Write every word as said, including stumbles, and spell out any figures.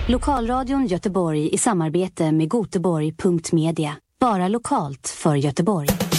Lokalradion Göteborg i samarbete med Göteborg punkt media. Bara lokalt för Göteborg.